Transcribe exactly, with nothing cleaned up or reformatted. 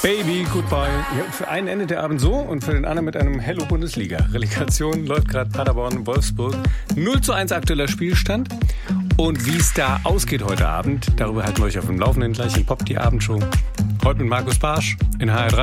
Baby, goodbye. Ja, für einen endet der Abend so und für den anderen mit einem Hello Bundesliga. Relegation läuft gerade Paderborn, Wolfsburg. null zu eins aktueller Spielstand. Und wie es da ausgeht heute Abend, darüber halten wir euch auf dem Laufenden gleich in Pop, die Abendshow. Heute mit Markus Barsch in H R drei.